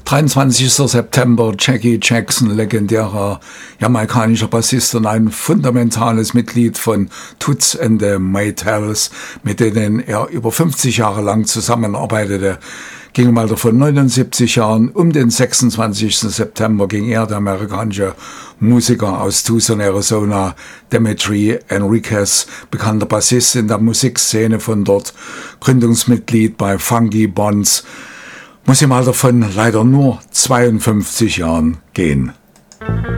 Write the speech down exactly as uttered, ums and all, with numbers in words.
dreiundzwanzigster September, Jackie Jackson, legendärer jamaikanischer Bassist und ein fundamentales Mitglied von Toots and the Maytals, mit denen er über fünfzig Jahre lang zusammenarbeitete. Ging im Alter von neunundsiebzig Jahren. Um den sechsundzwanzigsten September ging er, der amerikanische Musiker aus Tucson, Arizona, Demetri Enriquez, bekannter Bassist in der Musikszene von dort, Gründungsmitglied bei Funky Bonds, muss im Alter von leider nur zweiundfünfzig Jahren gehen.